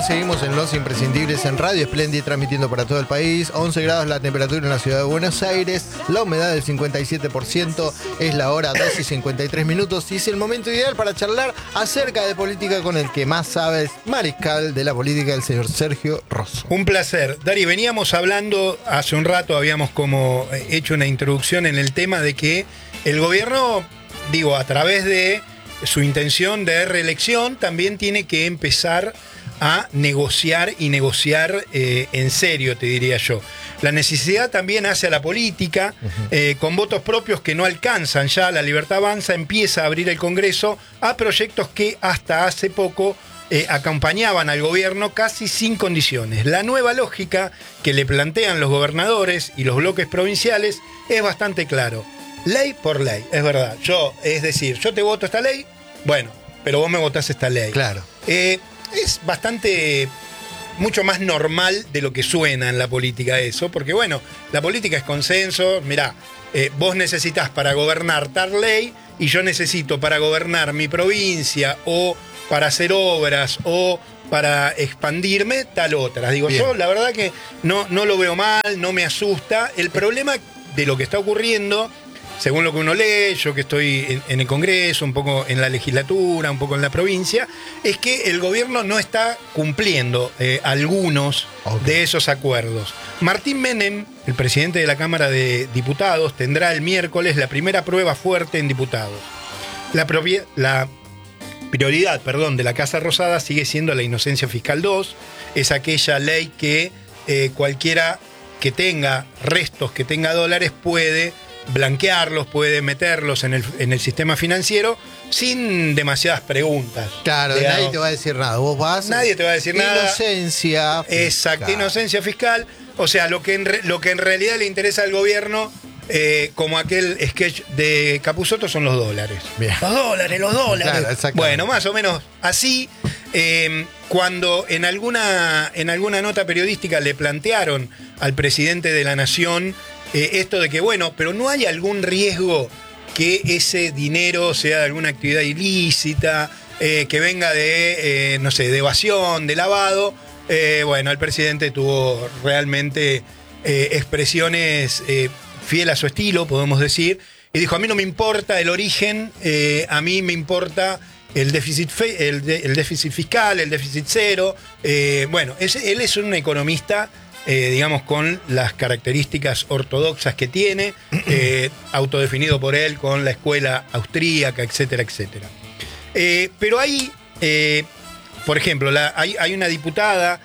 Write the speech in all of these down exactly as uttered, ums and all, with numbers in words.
seguimos en Los Imprescindibles en Radio Splendid, transmitiendo para todo el país. once grados la temperatura en la ciudad de Buenos Aires, la humedad del cincuenta y siete por ciento, es la hora dos y cincuenta y tres minutos y es el momento ideal para charlar acerca de política con el que más sabe, es mariscal de la política, el señor Sergio Rosso. Un placer. Dari, veníamos hablando, hace un rato habíamos como hecho una introducción en el tema de que el gobierno, digo, a través de su intención de reelección, también tiene que empezar a negociar y negociar eh, en serio, te diría yo. La necesidad también hace a la política, uh-huh. eh, con votos propios que no alcanzan ya, la Libertad Avanza empieza a abrir el Congreso a proyectos que hasta hace poco eh, acompañaban al gobierno casi sin condiciones. La nueva lógica que le plantean los gobernadores y los bloques provinciales es bastante claro. Ley por ley, es verdad. Yo, es decir, yo te voto esta ley, bueno, pero vos me votás esta ley. Claro. Eh, es bastante, mucho más normal de lo que suena en la política eso, porque bueno, la política es consenso. Mirá, eh, vos necesitas para gobernar tal ley y yo necesito para gobernar mi provincia o para hacer obras o para expandirme tal otra. Digo, Bien. yo la verdad que no, no lo veo mal, no me asusta. El problema de lo que está ocurriendo, según lo que uno lee, yo que estoy en, en el Congreso, un poco en la legislatura, un poco en la provincia, es que el gobierno no está cumpliendo eh, algunos okay. de esos acuerdos. Martín Menem, el presidente de la Cámara de Diputados, tendrá el miércoles la primera prueba fuerte en diputados. La, propia, la prioridad perdón, de la Casa Rosada sigue siendo la inocencia fiscal dos, es aquella ley que eh, cualquiera que tenga restos, que tenga dólares, puede blanquearlos, puede meterlos en el, en el sistema financiero sin demasiadas preguntas. Claro, digamos. Nadie te va a decir nada. Vos vas. Nadie te va a decir nada. Inocencia fiscal. Exacto, inocencia fiscal. O sea, lo que en, re, lo que en realidad le interesa al gobierno, eh, como aquel sketch de Capusotto, son los dólares. Bien. Los dólares, los dólares. Claro, bueno, más o menos así. Eh, cuando en alguna, en alguna nota periodística le plantearon al presidente de la Nación Eh, esto de que, bueno, pero no hay algún riesgo que ese dinero sea de alguna actividad ilícita, eh, que venga de, eh, no sé, de evasión, de lavado. Eh, bueno, el presidente tuvo realmente eh, expresiones eh, fieles a su estilo, podemos decir, y dijo, a mí no me importa el origen, eh, a mí me importa el déficit, fe, el, de, el déficit fiscal, el déficit cero. Eh, bueno, es, él es un economista, Eh, digamos, con las características ortodoxas que tiene, eh, autodefinido por él con la escuela austríaca, etcétera, etcétera. Eh, pero hay, eh, por ejemplo, la, hay, hay una diputada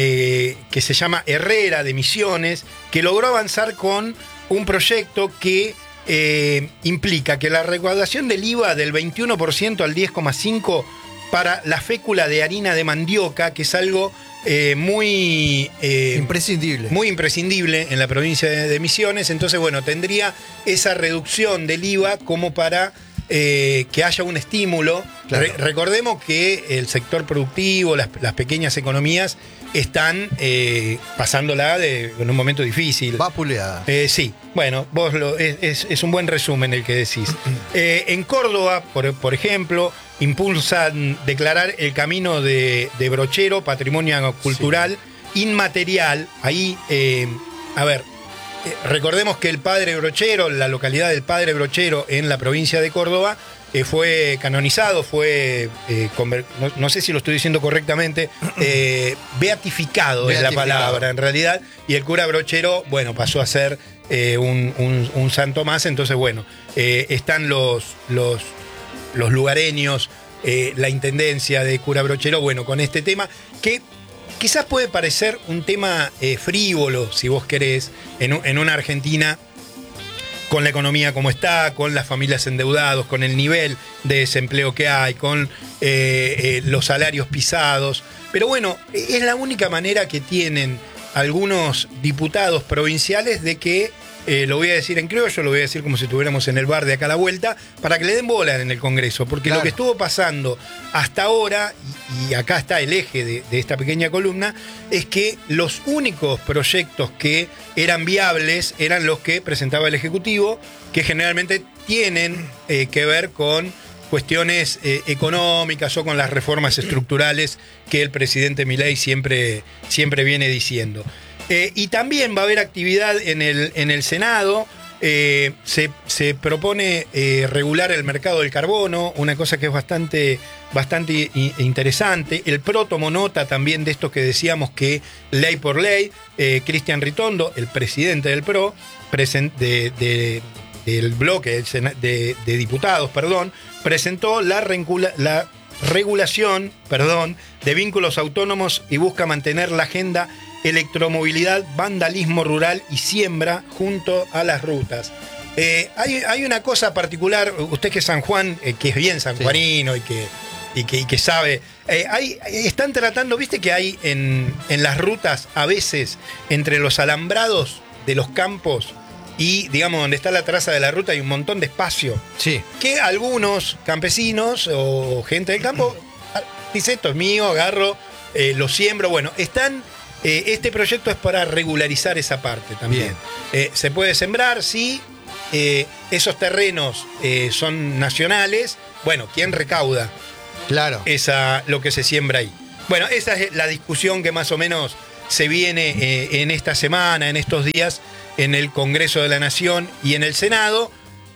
eh, que se llama Herrera de Misiones, que logró avanzar con un proyecto que eh, implica que la recaudación del I V A del veintiuno por ciento al diez coma cinco por ciento para la fécula de harina de mandioca, que es algo eh, muy eh, imprescindible. Muy imprescindible en la provincia de, de Misiones. Entonces, bueno, tendría esa reducción del I V A como para eh, que haya un estímulo. Claro. Re- recordemos que el sector productivo, las, las pequeñas economías, están eh, pasándola de, en un momento difícil. Vapuleada. Eh, sí, bueno, vos lo, es, es, es un buen resumen el que decís. Eh, en Córdoba, por, por ejemplo, impulsan declarar el camino de, de Brochero patrimonio cultural sí. inmaterial. Ahí, eh, a ver, eh, recordemos que el Padre Brochero, la localidad del Padre Brochero en la provincia de Córdoba, eh, fue canonizado, fue, eh, conver- no, no sé si lo estoy diciendo correctamente, eh, beatificado, beatificado es la palabra en realidad, y el cura Brochero, bueno, pasó a ser eh, un, un, un santo más. Entonces, bueno, eh, están los... los los lugareños, eh, la intendencia de cura Brochero, bueno, con este tema, que quizás puede parecer un tema eh, frívolo, si vos querés, en, en una Argentina con la economía como está, con las familias endeudados, con el nivel de desempleo que hay, con eh, eh, los salarios pisados. Pero bueno, es la única manera que tienen algunos diputados provinciales de que, Eh, lo voy a decir en criollo, lo voy a decir como si estuviéramos en el bar de acá a la vuelta, para que le den bola en el Congreso, porque claro. lo que estuvo pasando hasta ahora, y, y acá está el eje de, de esta pequeña columna, es que los únicos proyectos que eran viables eran los que presentaba el Ejecutivo, que generalmente tienen eh, que ver con cuestiones eh, económicas o con las reformas estructurales que el presidente Milei siempre, siempre viene diciendo. Eh, y también va a haber actividad en el, en el Senado. Eh, se, se propone eh, regular el mercado del carbono, una cosa que es bastante, bastante interesante. El PRO tomó nota también de esto que decíamos que ley por ley. Eh, Cristian Ritondo, el presidente del PRO, present, de, de, del bloque de, de diputados, perdón, presentó la, regula, la regulación perdón, de vínculos autónomos y busca mantener la agenda electromovilidad, vandalismo rural y siembra junto a las rutas. Eh, hay, hay una cosa particular, usted que es San Juan, eh, que es bien sanjuanino sí. y, que, y, que, y que sabe, eh, hay, están tratando, viste que hay en, en las rutas a veces entre los alambrados de los campos y, digamos, donde está la traza de la ruta hay un montón de espacio. Sí. Que algunos campesinos o gente del campo dice, esto es mío, agarro, eh, lo siembro. Bueno, están... Eh, este proyecto es para regularizar esa parte también. Eh, se puede sembrar, sí. Eh, esos terrenos eh, son nacionales. Bueno, ¿quién recauda? Claro. Esa, lo que se siembra ahí. Bueno, esa es la discusión que más o menos se viene eh, en esta semana, en estos días, en el Congreso de la Nación y en el Senado.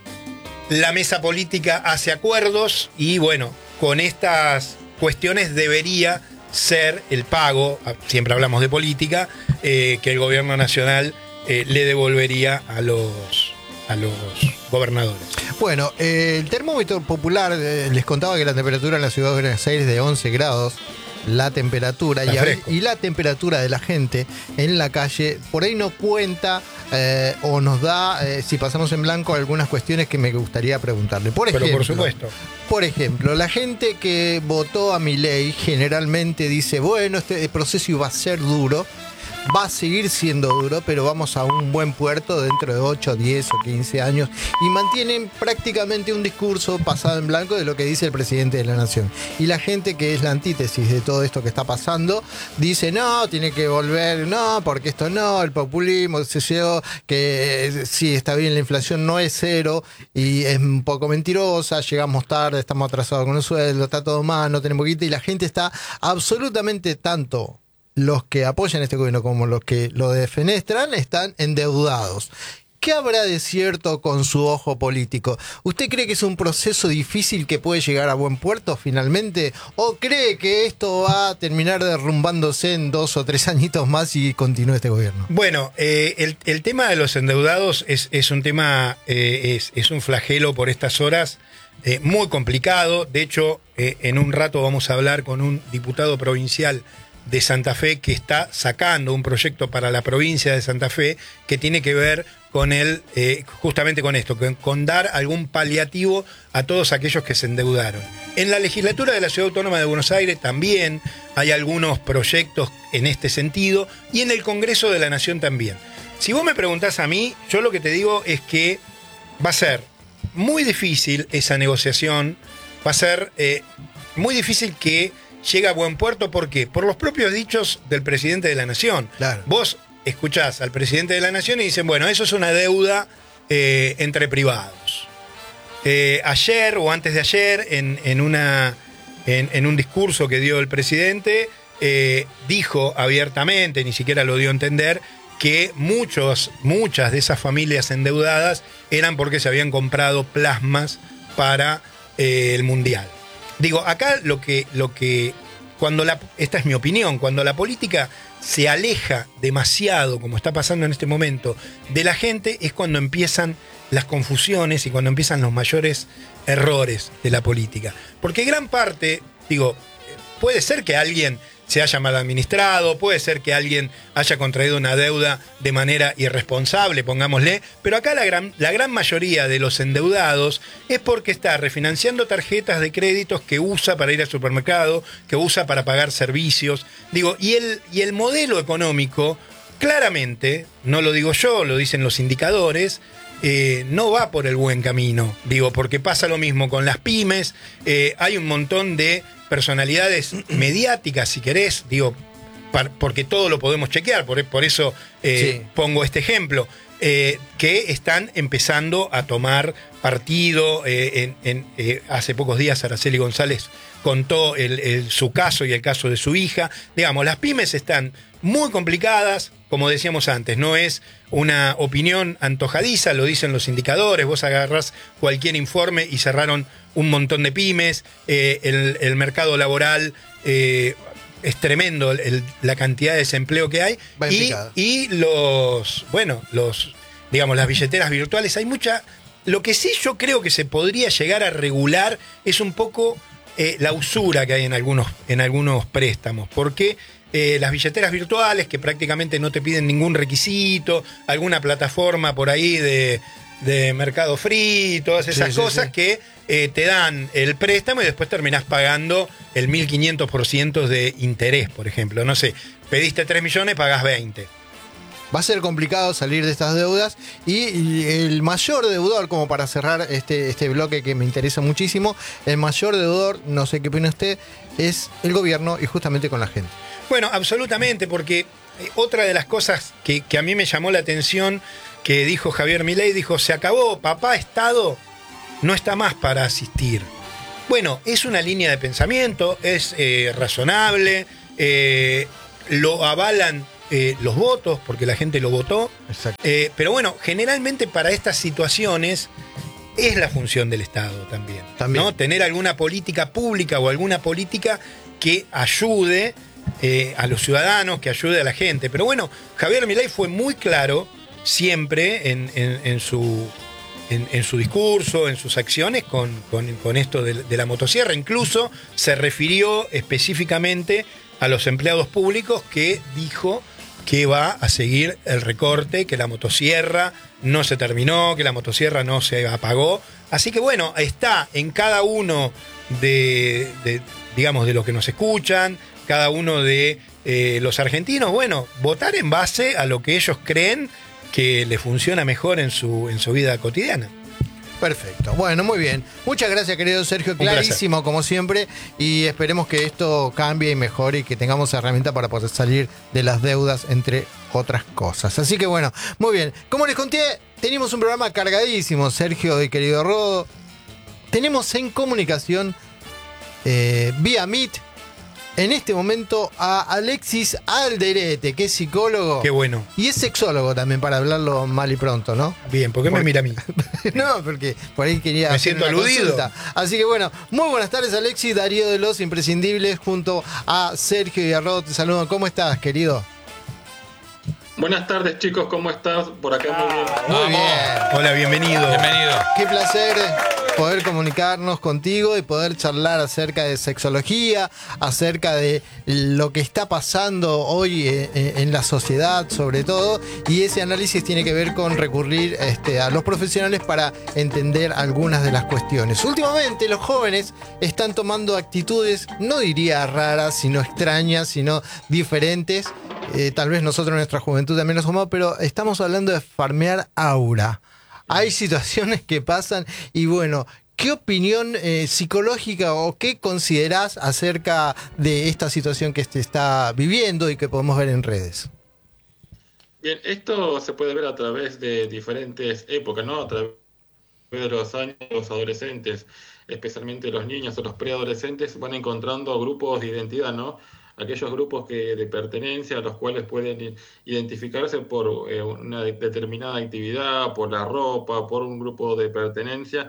La mesa política hace acuerdos y, bueno, con estas cuestiones debería ser el pago, siempre hablamos de política, eh, que el gobierno nacional eh, le devolvería a los, a los gobernadores. Bueno, eh, el termómetro popular, eh, les contaba que la temperatura en la ciudad de Buenos Aires es de once grados, la temperatura y, a, y la temperatura de la gente en la calle, por ahí no cuenta eh, o nos da, eh, si pasamos en blanco, algunas cuestiones que me gustaría preguntarle. Por ejemplo, Pero por supuesto. Por ejemplo, la gente que votó a Milei generalmente dice, bueno, este proceso iba a ser duro, va a seguir siendo duro, pero vamos a un buen puerto dentro de ocho, diez o quince años, y mantienen prácticamente un discurso pasado en blanco de lo que dice el presidente de la nación. Y la gente que es la antítesis de todo esto que está pasando, dice, no, tiene que volver, no, porque esto no, el populismo, se llegó, que sí, está bien, la inflación no es cero, y es un poco mentirosa, llegamos tarde, estamos atrasados con el sueldo, está todo mal, no tenemos guita, y la gente está absolutamente tanto... Los que apoyan este gobierno como los que lo defenestran están endeudados. ¿Qué habrá de cierto con su ojo político? ¿Usted cree que es un proceso difícil que puede llegar a buen puerto finalmente? ¿O cree que esto va a terminar derrumbándose en dos o tres añitos más y continúe este gobierno? Bueno, eh, el, el tema de los endeudados es, es un tema, eh, es, es un flagelo por estas horas, eh, muy complicado. De hecho, eh, en un rato vamos a hablar con un diputado provincial de Santa Fe que está sacando un proyecto para la provincia de Santa Fe que tiene que ver con el, eh, justamente con esto, con, con dar algún paliativo a todos aquellos que se endeudaron. En la legislatura de la Ciudad Autónoma de Buenos Aires también hay algunos proyectos en este sentido y en el Congreso de la Nación también. Si vos me preguntás a mí, yo lo que te digo es que va a ser muy difícil esa negociación, va a ser eh, muy difícil que llega a buen puerto. ¿Por qué? Por los propios dichos del presidente de la Nación. Claro. Vos escuchás al presidente de la Nación y dicen, bueno, eso es una deuda eh, entre privados. Eh, ayer o antes de ayer, en, en, una, en, en un discurso que dio el presidente, eh, dijo abiertamente, ni siquiera lo dio a entender, que muchos, muchas de esas familias endeudadas eran porque se habían comprado plasmas para eh, el Mundial. Digo, acá lo que, lo que, cuando la, esta es mi opinión, cuando la política se aleja demasiado, como está pasando en este momento, de la gente, es cuando empiezan las confusiones y cuando empiezan los mayores errores de la política. Porque gran parte, digo, puede ser que alguien se haya mal administrado, puede ser que alguien haya contraído una deuda de manera irresponsable, pongámosle, pero acá la gran, la gran mayoría de los endeudados es porque está refinanciando tarjetas de créditos que usa para ir al supermercado, que usa para pagar servicios. Digo, y el, y el modelo económico, claramente, no lo digo yo, lo dicen los indicadores, Eh, no va por el buen camino, digo, porque pasa lo mismo con las pymes, eh, hay un montón de personalidades mediáticas, si querés, digo, par, porque todo lo podemos chequear, por, por eso eh, sí. pongo este ejemplo. eh, que están empezando a tomar partido. Eh, en, en, eh, hace pocos días Araceli González contó el, el, su caso y el caso de su hija. Digamos, las pymes están muy complicadas, como decíamos antes, no es una opinión antojadiza, lo dicen los indicadores, vos agarrás cualquier informe y cerraron un montón de pymes, eh, el, el mercado laboral eh, es tremendo el, la cantidad de desempleo que hay, y, y los, bueno, los, digamos, las billeteras virtuales, hay mucha, lo que sí yo creo que se podría llegar a regular es un poco eh, la usura que hay en algunos, en algunos préstamos, porque Eh, las billeteras virtuales que prácticamente no te piden ningún requisito, alguna plataforma por ahí de, de Mercado Free, todas esas sí, cosas sí, sí. que eh, te dan el préstamo y después terminás pagando el mil quinientos por ciento de interés, por ejemplo. No sé, pediste tres millones, pagás veinte. Va a ser complicado salir de estas deudas y, y el mayor deudor, como para cerrar este, este bloque que me interesa muchísimo, el mayor deudor, no sé qué opina usted, es el gobierno y justamente con la gente. Bueno, absolutamente, porque otra de las cosas que, que a mí me llamó la atención que dijo Javier Milei, dijo, se acabó, papá Estado no está más para asistir. Bueno, es una línea de pensamiento, es eh, razonable, eh, lo avalan eh, los votos, porque la gente lo votó. Eh, pero bueno, generalmente para estas situaciones es la función del Estado también, también. ¿no? Tener alguna política pública o alguna política que ayude Eh, a los ciudadanos, que ayude a la gente. Pero bueno, Javier Milei fue muy claro siempre en, en, en, su, en, en su discurso, en sus acciones con, con, con esto de, de la motosierra. Incluso se refirió específicamente a los empleados públicos, que dijo que va a seguir el recorte, que la motosierra no se terminó, que la motosierra no se apagó. Así que bueno, está en cada uno de, de digamos, de los que nos escuchan, cada uno de eh, los argentinos, bueno, votar en base a lo que ellos creen que les funciona mejor en su, en su vida cotidiana. Perfecto. Bueno, muy bien. Muchas gracias, querido Sergio. Clarísimo, como siempre. Y esperemos que esto cambie y mejore y que tengamos herramientas para poder salir de las deudas, entre otras cosas. Así que bueno, muy bien. Como les conté, tenemos un programa cargadísimo, Sergio y querido Rodo. Tenemos en comunicación eh, vía Meet en este momento a Alexis Alderete, que es psicólogo. Qué bueno. Y es sexólogo también, para hablarlo mal y pronto, ¿no? Bien, ¿por qué me mira a mí? No, porque por ahí quería me hacer siento una aludido. Consulta. Así que bueno, muy buenas tardes, Alexis. Darío de los Imprescindibles junto a Sergio y a Rod. Te saludan. ¿Cómo estás, querido? Buenas tardes, chicos, ¿cómo estás? Por acá muy bien. Muy bien. Hola, bienvenido. Bienvenido. Qué placer poder comunicarnos contigo y poder charlar acerca de sexología, acerca de lo que está pasando hoy en la sociedad, sobre todo, y ese análisis tiene que ver con recurrir este, a los profesionales para entender algunas de las cuestiones. Últimamente los jóvenes están tomando actitudes, no diría raras, sino extrañas, sino diferentes. Eh, tal vez nosotros en nuestra juventud también lo somos, pero estamos hablando de farmear aura. Hay situaciones que pasan y bueno, ¿qué opinión eh, psicológica o qué considerás acerca de esta situación que se está viviendo y que podemos ver en redes? Bien, esto se puede ver a través de diferentes épocas, ¿no? A través de los años, los adolescentes, especialmente los niños o los preadolescentes, van encontrando grupos de identidad, ¿no? Aquellos grupos que de pertenencia a los cuales pueden identificarse por eh, una determinada actividad, por la ropa, por un grupo de pertenencia,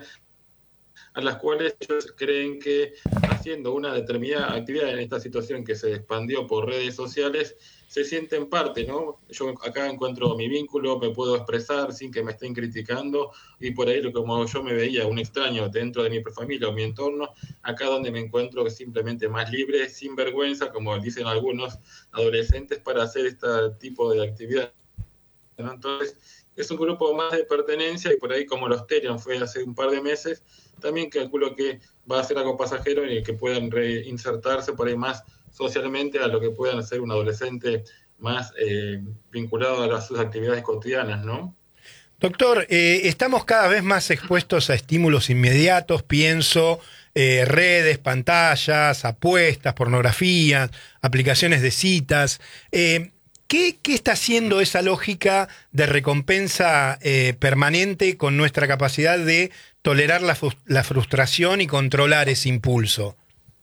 a las cuales ellos creen que haciendo una determinada actividad en esta situación que se expandió por redes sociales, se sienten parte, ¿no? Yo acá encuentro mi vínculo, me puedo expresar sin que me estén criticando, y por ahí, como yo me veía un extraño dentro de mi familia o mi entorno, acá donde me encuentro simplemente más libre, sin vergüenza, como dicen algunos adolescentes, para hacer este tipo de actividad, ¿no? Entonces, es un grupo más de pertenencia, y por ahí, como los Terian fue hace un par de meses, también calculo que va a ser algo pasajero en el que puedan reinsertarse por ahí más socialmente a lo que puedan ser un adolescente más eh, vinculado a las, sus actividades cotidianas, ¿no? Doctor, eh, estamos cada vez más expuestos a estímulos inmediatos, pienso, eh, redes, pantallas, apuestas, pornografía, aplicaciones de citas. Eh, ¿qué, qué está haciendo esa lógica de recompensa eh, permanente con nuestra capacidad de tolerar la, la frustración y controlar ese impulso?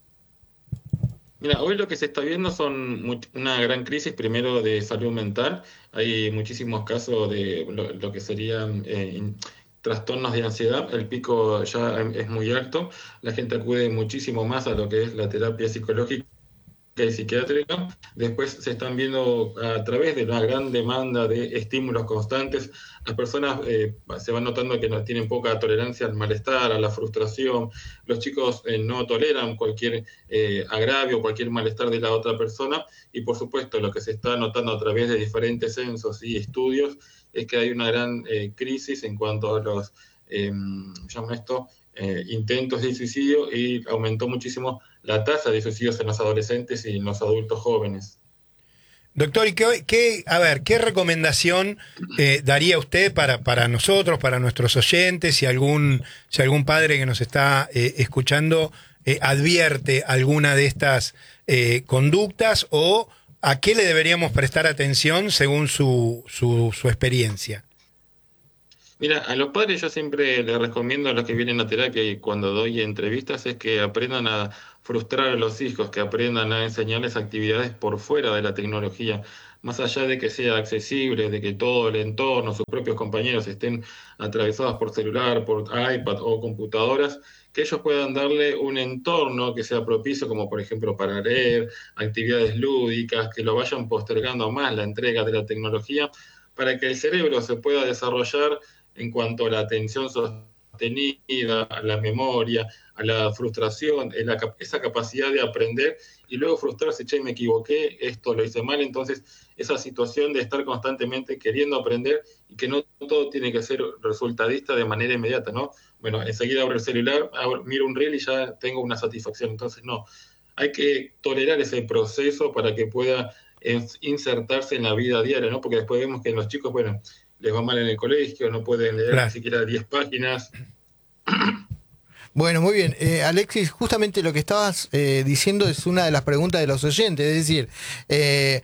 Mira, hoy lo que se está viendo son una gran crisis, primero de salud mental. Hay muchísimos casos de lo, lo que serían eh, trastornos de ansiedad. El pico ya es muy alto. La gente acude muchísimo más a lo que es la terapia psicológica y psiquiátrica. Después se están viendo a través de una gran demanda de estímulos constantes. Las personas eh, se van notando que no tienen poca tolerancia al malestar, a la frustración. Los chicos eh, no toleran cualquier eh, agravio, cualquier malestar de la otra persona. Y por supuesto, lo que se está notando a través de diferentes censos y estudios es que hay una gran eh, crisis en cuanto a los, eh, llaman esto, eh, intentos de suicidio, y aumentó muchísimo la tasa de suicidios en los adolescentes y en los adultos jóvenes. Doctor, ¿y qué, qué, a ver, qué recomendación eh, daría usted para, para nosotros, para nuestros oyentes, si algún, si algún padre que nos está eh, escuchando eh, advierte alguna de estas eh, conductas, o a qué le deberíamos prestar atención según su, su, su experiencia? Mira, a los padres yo siempre les recomiendo a los que vienen a terapia y cuando doy entrevistas es que aprendan a frustrar a los hijos, que aprendan a enseñarles actividades por fuera de la tecnología, más allá de que sea accesible, de que todo el entorno, sus propios compañeros estén atravesados por celular, por iPad o computadoras, que ellos puedan darle un entorno que sea propicio, como por ejemplo para leer, actividades lúdicas, que lo vayan postergando más la entrega de la tecnología, para que el cerebro se pueda desarrollar en cuanto a la atención sostenida, a la memoria, a la frustración, a la, esa capacidad de aprender y luego frustrarse, che, me equivoqué, esto lo hice mal. Entonces, esa situación de estar constantemente queriendo aprender y que no todo tiene que ser resultadista de manera inmediata, ¿no? Bueno, enseguida abro el celular, abro, miro un reel y ya tengo una satisfacción. Entonces, no, hay que tolerar ese proceso para que pueda insertarse en la vida diaria, ¿no? Porque después vemos que los chicos, bueno, les va mal en el colegio, no pueden leer claro. ni siquiera diez páginas. Bueno, muy bien. Eh, Alexis, justamente lo que estabas eh, diciendo es una de las preguntas de los oyentes, es decir, eh,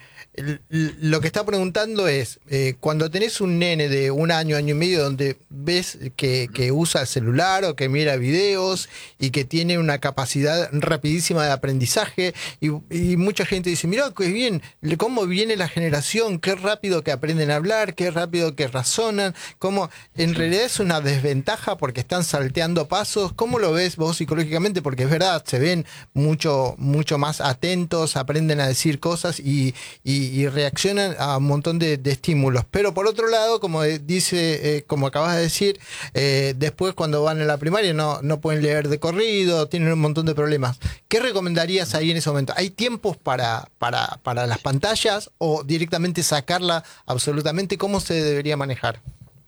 lo que está preguntando es, eh, cuando tenés un nene de un año, año y medio, donde ves que, que usa el celular o que mira videos y que tiene una capacidad rapidísima de aprendizaje, y, y mucha gente dice, mirá, qué bien, cómo viene la generación, qué rápido que aprenden a hablar, qué rápido que razonan, cómo en realidad es una desventaja porque están salteando pasos. ¿Cómo lo ves vos psicológicamente? Porque es verdad, se ven mucho, mucho más atentos, aprenden a decir cosas y, y y reaccionan a un montón de, de estímulos. Pero por otro lado, como dice, eh, como acabas de decir, eh, después cuando van a la primaria no, no pueden leer de corrido, tienen un montón de problemas. ¿Qué recomendarías ahí en ese momento? ¿Hay tiempos para, para, para las pantallas o directamente sacarla absolutamente? ¿Cómo se debería manejar?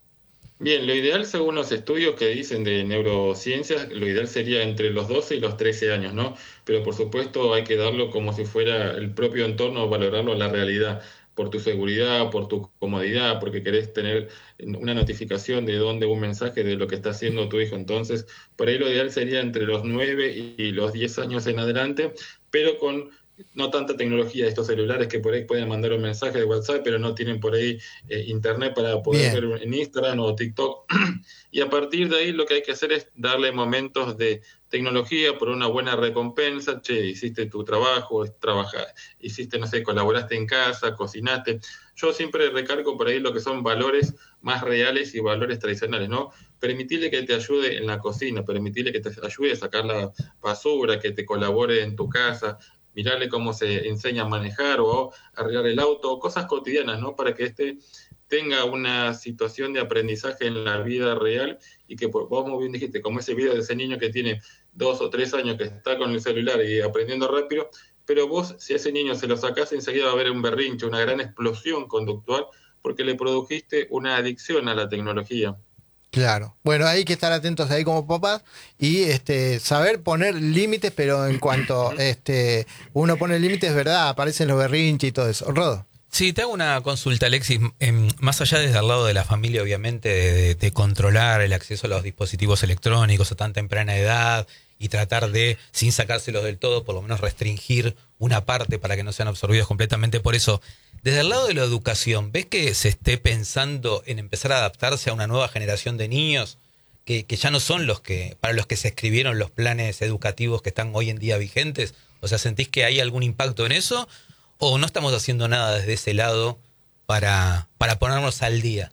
Bien, lo ideal según los estudios que dicen de neurociencias, lo ideal sería entre los doce y los trece años, ¿no? Pero por supuesto hay que darlo como si fuera el propio entorno, valorarlo a la realidad, por tu seguridad, por tu comodidad, porque querés tener una notificación de dónde un mensaje de lo que está haciendo tu hijo. Entonces, por ahí lo ideal sería entre los nueve y los diez años en adelante, pero con no tanta tecnología de estos celulares que por ahí pueden mandar un mensaje de WhatsApp, pero no tienen por ahí eh, internet para poder Bien. ver en Instagram o TikTok. Y a partir de ahí lo que hay que hacer es darle momentos de tecnología por una buena recompensa. Che, hiciste tu trabajo, trabajar, hiciste, no sé, colaboraste en casa, cocinaste. Yo siempre recargo por ahí lo que son valores más reales y valores tradicionales, ¿no? Permitirle que te ayude en la cocina, permitirle que te ayude a sacar la basura, que te colabore en tu casa, mirarle cómo se enseña a manejar o a arreglar el auto, cosas cotidianas, ¿no? Para que éste tenga una situación de aprendizaje en la vida real y que vos muy bien dijiste, como ese video de ese niño que tiene dos o tres años que está con el celular y aprendiendo rápido, pero vos, si a ese niño se lo sacás, enseguida va a haber un berrinche, una gran explosión conductual, porque le produjiste una adicción a la tecnología. Claro. Bueno, hay que estar atentos ahí como papás y este saber poner límites, pero en cuanto este uno pone límites, verdad, aparecen los berrinches y todo eso. Rodo. Sí, te hago una consulta, Alexis. Eh, más allá desde el lado de la familia, obviamente, de, de, de controlar el acceso a los dispositivos electrónicos a tan temprana edad y tratar de, sin sacárselos del todo, por lo menos restringir una parte para que no sean absorbidos completamente por eso. Desde el lado de la educación, ¿ves que se esté pensando en empezar a adaptarse a una nueva generación de niños que, que ya no son los que, para los que se escribieron los planes educativos que están hoy en día vigentes? O sea, ¿sentís que hay algún impacto en eso? ¿O no estamos haciendo nada desde ese lado para, para ponernos al día?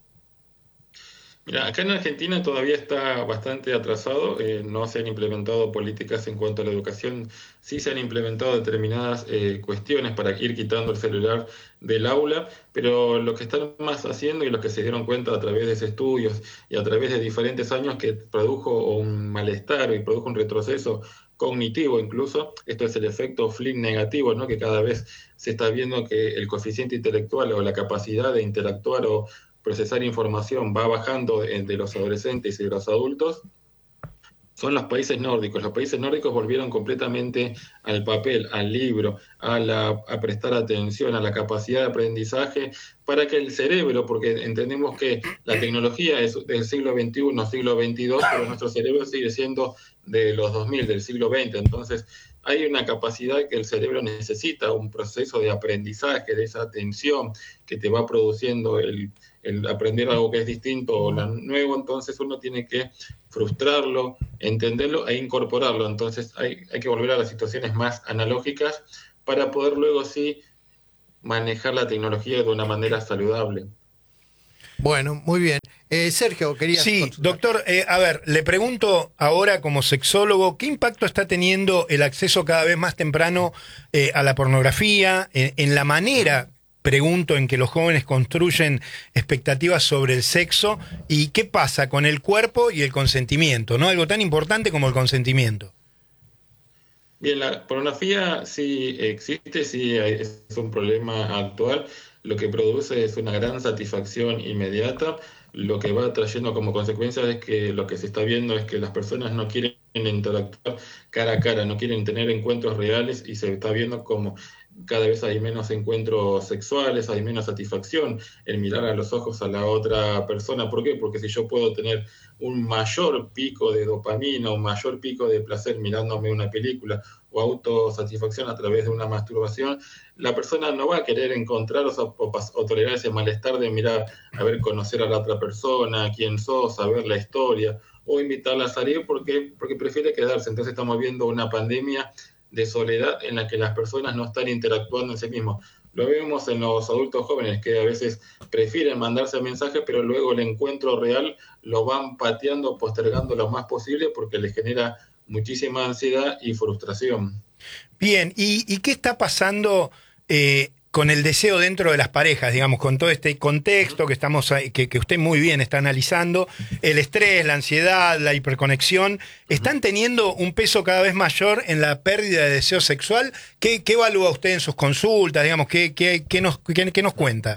Mira, acá en Argentina todavía está bastante atrasado, eh, no se han implementado políticas en cuanto a la educación, sí se han implementado determinadas eh, cuestiones para ir quitando el celular del aula, pero lo que están más haciendo y lo que se dieron cuenta a través de esos estudios y a través de diferentes años que produjo un malestar y produjo un retroceso cognitivo incluso, esto es el efecto Flynn negativo, ¿no? Que cada vez se está viendo que el coeficiente intelectual o la capacidad de interactuar o procesar información va bajando de los adolescentes y de los adultos, son los países nórdicos. Los países nórdicos volvieron completamente al papel, al libro, a, la, a prestar atención, a la capacidad de aprendizaje, para que el cerebro, porque entendemos que la tecnología es del siglo veintiuno, siglo veintidós, pero nuestro cerebro sigue siendo de los dos mil, del siglo veinte. Entonces, hay una capacidad que el cerebro necesita, un proceso de aprendizaje, de esa atención que te va produciendo el, el aprender algo que es distinto o nuevo. Entonces uno tiene que frustrarlo, entenderlo e incorporarlo. Entonces hay, hay que volver a las situaciones más analógicas para poder luego sí manejar la tecnología de una manera saludable. Bueno, muy bien. Eh, Sergio, quería... Sí, consultar. doctor, eh, a ver, le pregunto ahora como sexólogo, ¿qué impacto está teniendo el acceso cada vez más temprano eh, a la pornografía, en, en la manera, pregunto, en que los jóvenes construyen expectativas sobre el sexo, y qué pasa con el cuerpo y el consentimiento, ¿no? Algo tan importante como el consentimiento. Bien, la pornografía sí existe, sí es un problema actual. Lo que produce es una gran satisfacción inmediata. Lo que va trayendo como consecuencia es que lo que se está viendo es que las personas no quieren interactuar cara a cara, no quieren tener encuentros reales, y se está viendo como cada vez hay menos encuentros sexuales, hay menos satisfacción en mirar a los ojos a la otra persona. ¿Por qué? Porque si yo puedo tener un mayor pico de dopamina, un mayor pico de placer mirándome una película o autosatisfacción a través de una masturbación, la persona no va a querer encontrar o, o, o tolerar ese malestar de mirar, a ver, conocer a la otra persona, quién sos, saber la historia, o invitarla a salir porque, porque prefiere quedarse. Entonces estamos viendo una pandemia de soledad en la que las personas no están interactuando en sí mismos. Lo vemos en los adultos jóvenes que a veces prefieren mandarse mensajes, pero luego el encuentro real lo van pateando, postergando lo más posible porque les genera muchísima ansiedad y frustración. Bien, ¿y, y qué está pasando eh, con el deseo dentro de las parejas, digamos, con todo este contexto que estamos que, que usted muy bien está analizando? El estrés, la ansiedad, la hiperconexión, ¿están teniendo un peso cada vez mayor en la pérdida de deseo sexual? ¿Qué, qué evalúa usted en sus consultas? Digamos, ¿qué, qué, qué, nos, qué, qué nos cuenta?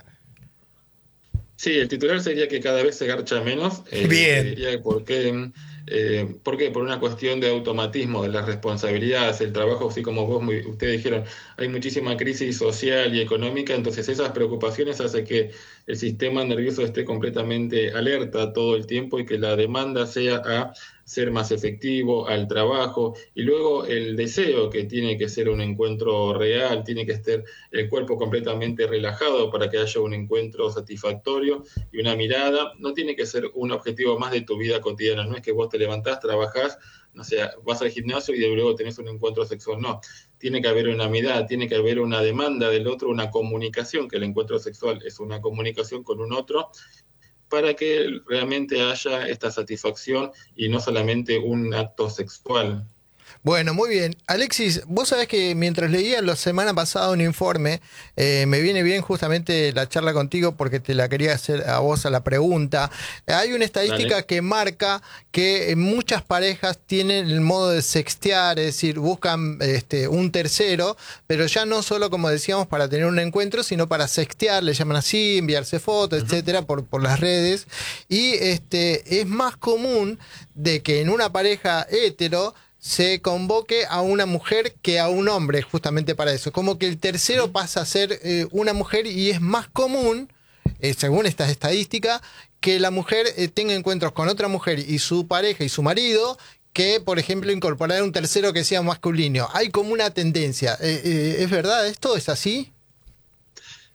Sí, el titular sería que cada vez se garcha menos. Eh, Bien. Diría por qué... Eh, ¿Por qué? Por una cuestión de automatismo, de las responsabilidades, el trabajo, así como vos, muy, ustedes dijeron, hay muchísima crisis social y económica, entonces esas preocupaciones hacen que el sistema nervioso esté completamente alerta todo el tiempo y que la demanda sea a ser más efectivo, al trabajo, y luego el deseo, que tiene que ser un encuentro real, tiene que estar el cuerpo completamente relajado para que haya un encuentro satisfactorio, y una mirada, no tiene que ser un objetivo más de tu vida cotidiana, no es que vos te levantás, trabajás, no sé, vas al gimnasio y luego tenés un encuentro sexual, no, tiene que haber una mirada, tiene que haber una demanda del otro, una comunicación, que el encuentro sexual es una comunicación con un otro, para que realmente haya esta satisfacción y no solamente un acto sexual. Bueno, muy bien. Alexis, vos sabés que mientras leía la semana pasada un informe, eh, me viene bien justamente la charla contigo porque te la quería hacer a vos a la pregunta. Hay una estadística Dale. que marca que muchas parejas tienen el modo de sextear, es decir, buscan este, un tercero, pero ya no solo, como decíamos, para tener un encuentro, sino para sextear, le llaman así, enviarse fotos, uh-huh. etcétera, por, por las redes. Y este, es más común de que en una pareja hetero se convoque a una mujer que a un hombre, justamente para eso. Como que el tercero pasa a ser eh, una mujer, y es más común, eh, según estas estadísticas, que la mujer eh, tenga encuentros con otra mujer y su pareja y su marido, que, por ejemplo, incorporar un tercero que sea masculino. Hay como una tendencia. Eh, eh, ¿Es verdad esto? ¿Es así?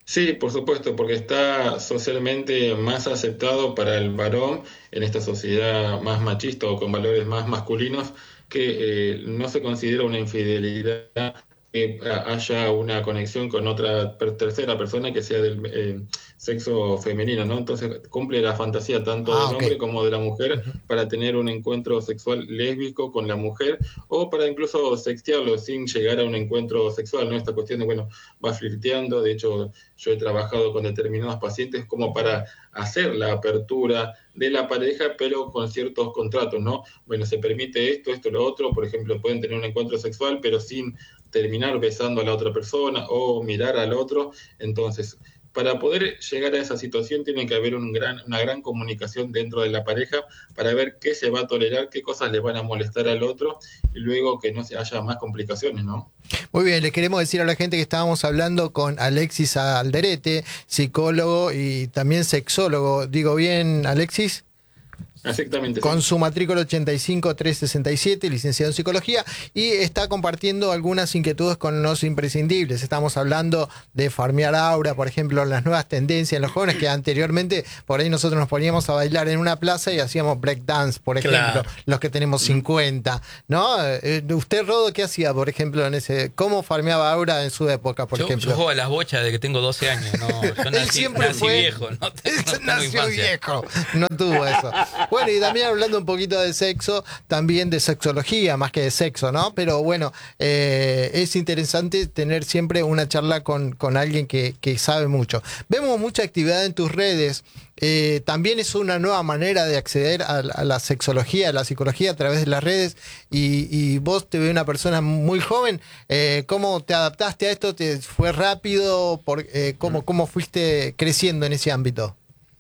Sí, por supuesto, porque está socialmente más aceptado para el varón en esta sociedad más machista o con valores más masculinos que eh, no se considera una infidelidad que haya una conexión con otra per- tercera persona que sea del eh, sexo femenino, ¿no? Entonces cumple la fantasía tanto Ah, del ok. hombre como de la mujer Ujú. para tener un encuentro sexual lésbico con la mujer o para incluso sextearlo sin llegar a un encuentro sexual, ¿no? Esta cuestión de, bueno, va flirteando, de hecho yo he trabajado con determinados pacientes como para hacer la apertura de la pareja, pero con ciertos contratos, ¿no? Bueno, se permite esto, esto, lo otro, por ejemplo, pueden tener un encuentro sexual, pero sin terminar besando a la otra persona o mirar al otro. Entonces, para poder llegar a esa situación tiene que haber un gran, una gran comunicación dentro de la pareja para ver qué se va a tolerar, qué cosas le van a molestar al otro y luego que no se haya más complicaciones, ¿no? Muy bien, les queremos decir a la gente que estábamos hablando con Alexis Alderete, psicólogo y también sexólogo. ¿Digo bien, Alexis? Exactamente, sí. Con su matrícula ochenta y cinco trescientos sesenta y siete, licenciado en psicología, y está compartiendo algunas inquietudes con los imprescindibles. Estamos hablando de farmear aura, por ejemplo, las nuevas tendencias en los jóvenes, que anteriormente por ahí nosotros nos poníamos a bailar en una plaza y hacíamos breakdance, por ejemplo, Claro. los que tenemos cincuenta, ¿no? Eh, ¿Usted, Rodo, qué hacía, por ejemplo, en ese, cómo farmeaba aura en su época, por Yo, ejemplo? yo juego a las bochas de que tengo doce años. No, yo Él nací, siempre nací fue- viejo, no, tengo- no tengo Nació infancia. viejo, no tuvo eso. Bueno, y también hablando un poquito de sexo, también de sexología, más que de sexo, ¿no? Pero bueno, eh, es interesante tener siempre una charla con, con alguien que, que sabe mucho. Vemos mucha actividad en tus redes. Eh, también es una nueva manera de acceder a, a la sexología, a la psicología a través de las redes. Y, y vos te ves una persona muy joven. Eh, ¿Cómo te adaptaste a esto? ¿Te fue rápido? Por, eh, ¿cómo, ¿Cómo fuiste creciendo en ese ámbito?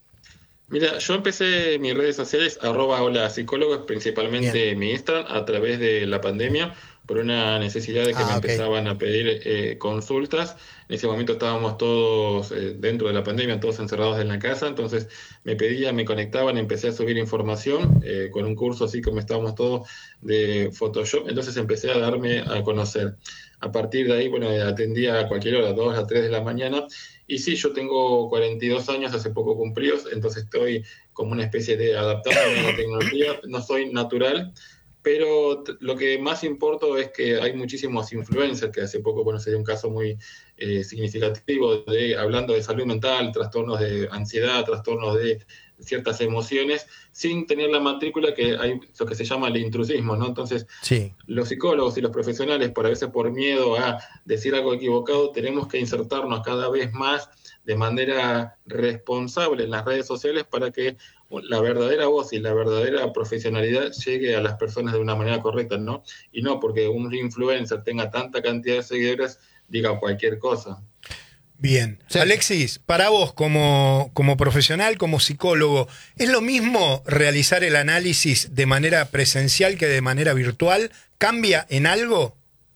Mira, yo empecé mis redes sociales, arroba hola psicólogos, principalmente Bien. mi Instagram, a través de la pandemia, por una necesidad de que Ah, me ok. empezaban a pedir eh, consultas. En ese momento estábamos todos eh, dentro de la pandemia, todos encerrados en la casa, entonces me pedían, me conectaban, empecé a subir información eh, con un curso así como estábamos todos de Photoshop, entonces empecé a darme a conocer. A partir de ahí, bueno, atendía a cualquier hora, dos a tres de la mañana. Y sí, yo tengo cuarenta y dos años, hace poco cumplidos, entonces estoy como una especie de adaptándome a la tecnología. No soy natural, pero t- lo que más importa es que hay muchísimos influencers, que hace poco, bueno, se dio un caso muy eh, significativo de hablando de salud mental, trastornos de ansiedad, trastornos de ciertas emociones, sin tener la matrícula, que hay lo que se llama el intrusismo, ¿no? Entonces, Sí. los psicólogos y los profesionales, por a veces por miedo a decir algo equivocado, tenemos que insertarnos cada vez más de manera responsable en las redes sociales para que la verdadera voz y la verdadera profesionalidad llegue a las personas de una manera correcta, ¿no? Y no porque un influencer tenga tanta cantidad de seguidores, diga cualquier cosa. Bien. Sí. Alexis, para vos como, como profesional, como psicólogo, ¿es lo mismo realizar el análisis de manera presencial que de manera virtual? ¿Cambia en algo?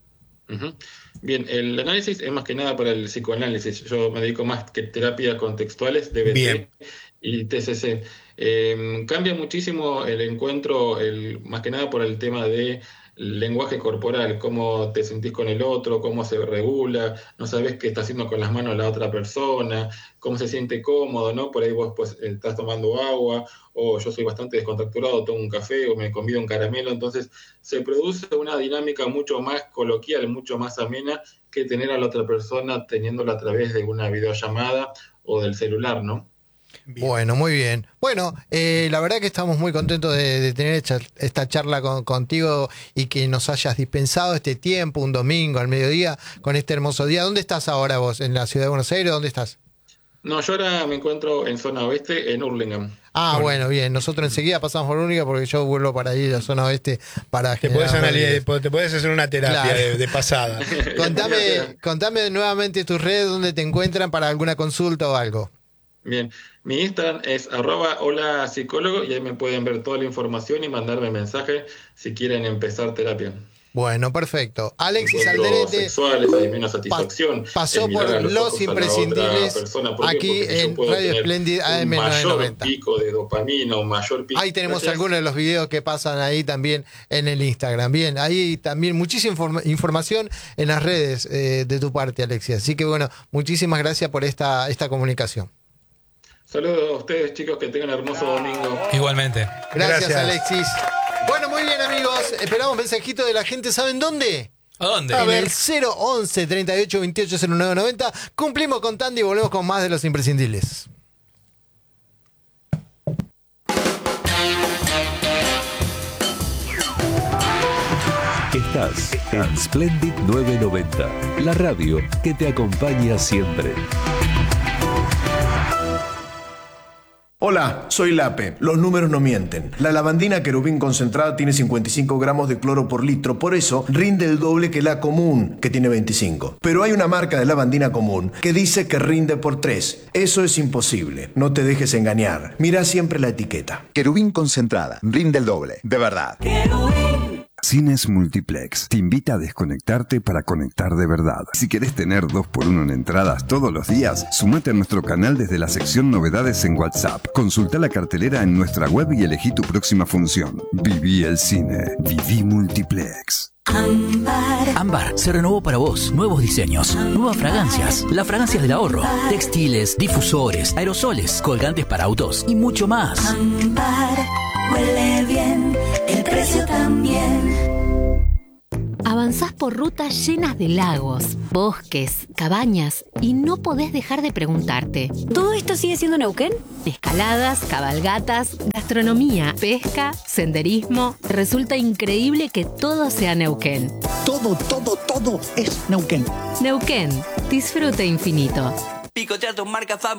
Ujú. Bien, el análisis es más que nada para el psicoanálisis. Yo me dedico más que terapias contextuales, D B T Bien. y T C C. Eh, cambia muchísimo el encuentro, el, más que nada por el tema de lenguaje corporal, cómo te sentís con el otro, cómo se regula, no sabés qué está haciendo con las manos la otra persona, cómo se siente cómodo, ¿no? Por ahí vos pues estás tomando agua, o yo soy bastante descontracturado, tomo un café o me convido un caramelo, entonces se produce una dinámica mucho más coloquial, mucho más amena que tener a la otra persona teniéndola a través de una videollamada o del celular, ¿no? Bien. Bueno, muy bien. Bueno, eh, la verdad que estamos muy contentos de, de tener esta, esta charla con, contigo y que nos hayas dispensado este tiempo, un domingo al mediodía, con este hermoso día. ¿Dónde estás ahora vos? ¿En la ciudad de Buenos Aires? ¿Dónde estás? No, yo ahora me encuentro en zona oeste, en Hurlingham. Ah, bueno, bien. Nosotros enseguida pasamos por Única porque yo vuelvo para ir a la zona oeste para Te podés, generar- analizar, te podés hacer una terapia Claro. de, de pasada. Contame, contame nuevamente tus redes donde te encuentran para alguna consulta o algo. Bien, mi Instagram es arroba hola psicólogo y ahí me pueden ver toda la información y mandarme mensaje si quieren empezar terapia. Bueno, perfecto. Alexis Encuentros Alderete sexuales, hay menos satisfacción. pa- pasó en mirar por a los Los ojos a la Imprescindibles otra persona. ¿Por qué? aquí Porque yo en puedo Radio tener Splendid A M un mayor novecientos noventa. pico de dopamina, un mayor pico. Ahí tenemos Gracias. algunos de los videos que pasan ahí también en el Instagram. Bien, ahí también muchísima informa- información en las redes eh, de tu parte, Alexis. Así que bueno, muchísimas gracias por esta, esta comunicación. Saludos a ustedes, chicos, que tengan hermoso domingo. Igualmente. Gracias, Gracias. Alexis. Bueno, muy bien, amigos. Esperamos mensajitos de la gente. ¿Saben dónde? ¿A dónde? En el cero once, treinta y ocho, veintiocho, cero nueve noventa. Cumplimos con Tandy y volvemos con más de Los Imprescindibles. Estás en Splendid novecientos noventa, la radio que te acompaña siempre. Hola, soy Lape. Los números no mienten. La lavandina querubín concentrada tiene cincuenta y cinco gramos de cloro por litro, por eso rinde el doble que la común, que tiene veinticinco. Pero hay una marca de lavandina común que dice que rinde por tres. Eso es imposible. No te dejes engañar. Mira siempre la etiqueta. Querubín concentrada, rinde el doble, de verdad. Cines Multiplex te invita a desconectarte para conectar de verdad. Si querés tener dos por uno en entradas todos los días, sumate a nuestro canal desde la sección Novedades en WhatsApp. Consulta la cartelera en nuestra web y elegí tu próxima función. Viví el cine. Viví Multiplex. Ámbar. Ámbar se renovó para vos. Nuevos diseños, nuevas fragancias, las fragancias del ahorro, textiles, difusores, aerosoles, colgantes para autos y mucho más. Ámbar, huele bien, el precio también. Avanzás por rutas llenas de lagos, bosques, cabañas y no podés dejar de preguntarte: ¿todo esto sigue siendo Neuquén? Escaladas, cabalgatas, gastronomía, pesca, senderismo. Resulta increíble que todo sea Neuquén. Todo, todo, todo es Neuquén. Neuquén, disfrute infinito. Picotear tus marcas